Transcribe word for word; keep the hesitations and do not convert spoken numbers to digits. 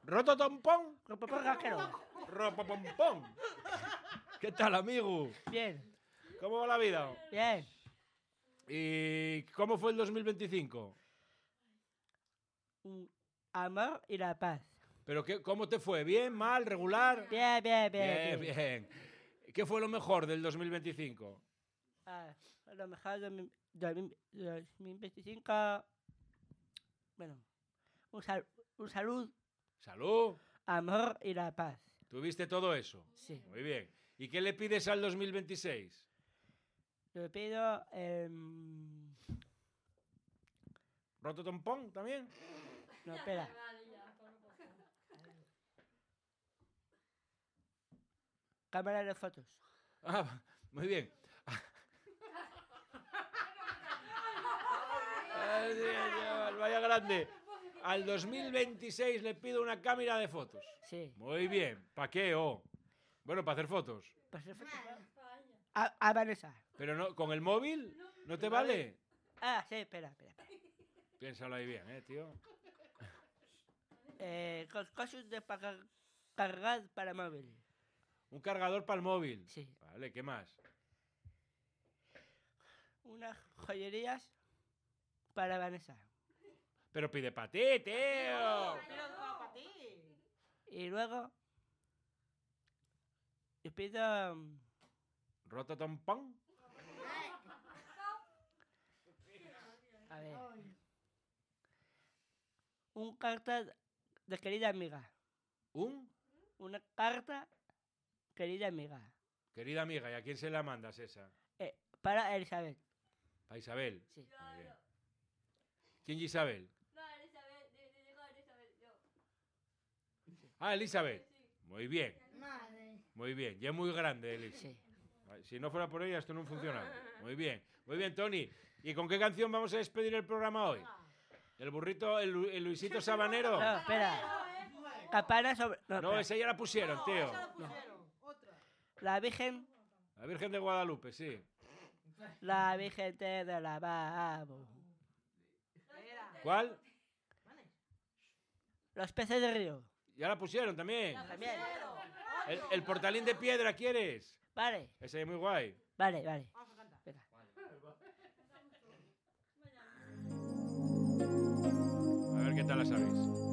¿Rototompón? Ropompón Rasquero. Ropopompón. ¿Qué tal, amigo? Bien. ¿Cómo va la vida? Bien. ¿Y cómo fue el dos mil veinticinco? Un amor y la paz. ¿Pero qué, cómo te fue? ¿Bien, mal, regular? Bien, bien, bien. Bien, bien. ¿Qué fue lo mejor del dos mil veinticinco? Ah, a lo mejor dos mil dos mil veinticinco. Bueno, un, sal, un salud, ¿Salud? amor y la paz. ¿Tuviste todo eso? Sí. Muy bien. ¿Y qué le pides al dos mil veintiséis? Le pido. Eh, ¿Rototompón también? no, espera. Cámara de fotos. Ah, muy bien. Ay, Dios, chaval, vaya grande. Al dos mil veintiséis le pido una cámara de fotos. Sí. Muy bien. ¿Para qué? Oh? Bueno, para hacer fotos. Pues hacer fotos. A, a Vanessa. Pero no, ¿con el móvil? ¿No te vale? Ah, sí, espera, espera. espera. Piénsalo ahí bien, eh, tío. Eh, cos- cosas de para cargar para móvil. Un cargador para el móvil. Sí. Vale, ¿qué más? Unas joyerías para Vanessa. Pero pide para ti, tío. Y luego. Le pido. um, ¿Rototompón? A ver. Un carta de querida amiga. ¿Un? Una carta querida amiga. Querida amiga, ¿y a quién se la mandas esa? Eh, para Elizabeth. ¿Para Isabel? Sí. Muy bien. ¿Quién es Isabel? No, Elizabeth, de, de, de Elizabeth, yo. Ah, Elizabeth. Muy bien, Madre. muy bien. Ya es muy grande, Elis. Sí. Si no fuera por ella, esto no funciona. Muy bien, muy bien, Tony. ¿Y con qué canción vamos a despedir el programa hoy? ¿El burrito, el, Lu- el Luisito Sabanero? No, espera. Campana sobre. No, No, espera. esa ya la pusieron, tío. La Virgen. La Virgen de Guadalupe, sí. La Virgen te de la babo. ¿Cuál? Los peces del río. Ya la pusieron también. También. El, el portalín de piedra, ¿quieres? Vale, Ese es muy guay. vale, vale. Venga. A ver qué tal la sabéis.